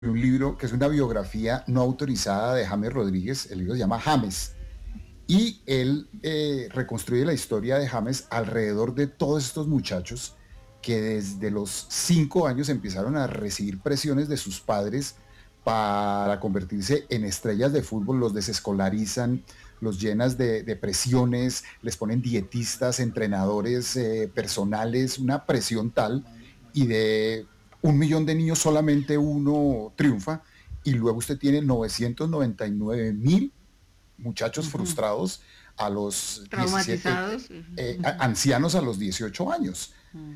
un libro que es una biografía no autorizada de James Rodríguez. El libro se llama James. Y él reconstruye la historia de James alrededor de todos estos muchachos que desde los 5 años empezaron a recibir presiones de sus padres para convertirse en estrellas de fútbol, los desescolarizan, los llenas de presiones, les ponen dietistas, entrenadores personales, una presión tal, y de 1 millón de niños solamente uno triunfa, y luego usted tiene 999.000 muchachos frustrados a los 17, Traumatizados. ancianos a los 18 años.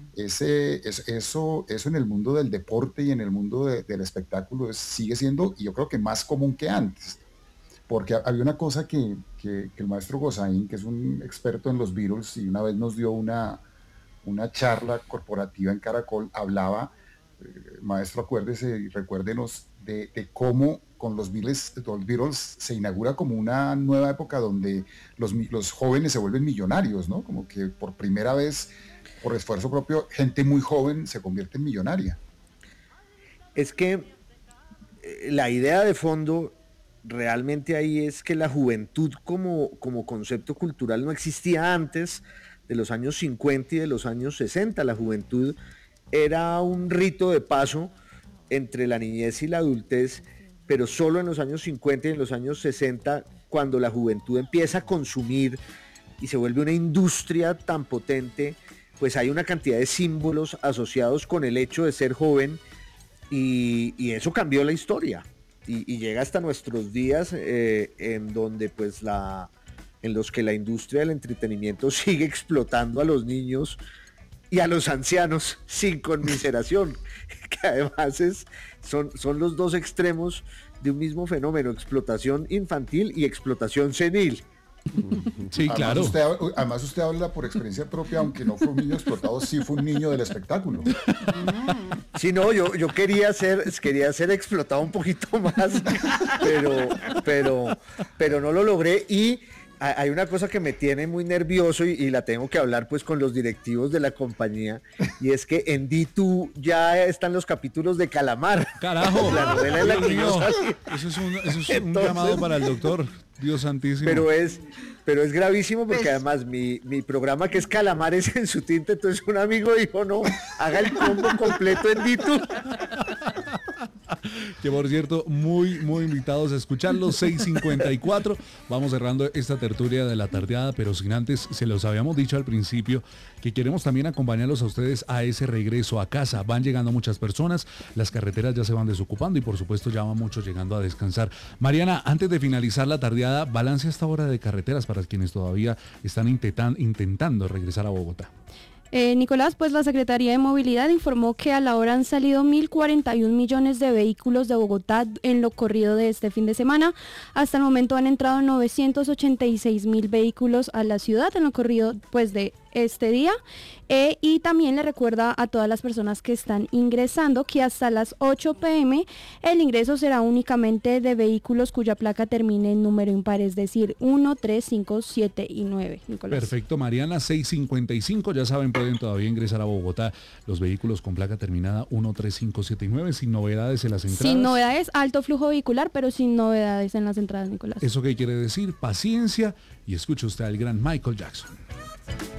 Eso en el mundo del deporte y en el mundo del espectáculo sigue siendo, y yo creo que más común que antes, porque había una cosa que el maestro Gosaín, que es un experto en los Beatles, y una vez nos dio una charla corporativa en Caracol, hablaba, maestro, acuérdese y recuérdenos de cómo con los Beatles se inaugura como una nueva época donde los jóvenes se vuelven millonarios, ¿no? Como que por primera vez, por esfuerzo propio, gente muy joven se convierte en millonaria. Es que la idea de fondo realmente ahí es que la juventud como concepto cultural no existía antes de los años 50 y de los años 60. La juventud era un rito de paso entre la niñez y la adultez, pero solo en los años 50 y en los años 60, cuando la juventud empieza a consumir y se vuelve una industria tan potente, pues hay una cantidad de símbolos asociados con el hecho de ser joven, y eso cambió la historia y llega hasta nuestros días, en donde pues en los que la industria del entretenimiento sigue explotando a los niños y a los ancianos sin conmiseración, que además son los dos extremos de un mismo fenómeno: explotación infantil y explotación senil. Sí, claro. Además usted habla por experiencia propia, aunque no fue un niño explotado, sí fue un niño del espectáculo. Sí, no, yo quería ser explotado un poquito más, pero no lo logré. Y hay una cosa que me tiene muy nervioso y la tengo que hablar pues con los directivos de la compañía, y es que en D2 ya están los capítulos de Calamar. Carajo, la novela en la que yo salí. Eso es un Entonces, llamado para el doctor, Dios santísimo. Pero es gravísimo, porque además mi programa, que es Calamares en su tinta, entonces un amigo dijo: no, haga el combo completo en D2. Que por cierto, muy invitados a escucharlo. 6:54, vamos cerrando esta tertulia de la tardeada, pero sin antes, se los habíamos dicho al principio, que queremos también acompañarlos a ustedes a ese regreso a casa. Van llegando muchas personas, las carreteras ya se van desocupando y por supuesto ya van muchos llegando a descansar. Mariana, antes de finalizar la tardeada, balance esta hora de carreteras para quienes todavía están intentando regresar a Bogotá. Nicolás, pues la Secretaría de Movilidad informó que a la hora han salido 1.041 millones de vehículos de Bogotá en lo corrido de este fin de semana. Hasta el momento han entrado 986.000 vehículos a la ciudad en lo corrido pues de este día. Y también le recuerda a todas las personas que están ingresando que hasta las 8 p.m. el ingreso será únicamente de vehículos cuya placa termine en número impar, es decir, 1, 3, 5, 7 y 9. Nicolás. Perfecto, Mariana. 6:55, ya saben, pueden todavía ingresar a Bogotá los vehículos con placa terminada 1, 3, 5, 7 y 9, sin novedades en las entradas. Sin novedades, alto flujo vehicular, pero sin novedades en las entradas, Nicolás. ¿Eso qué quiere decir? Paciencia, y escuche usted al gran Michael Jackson.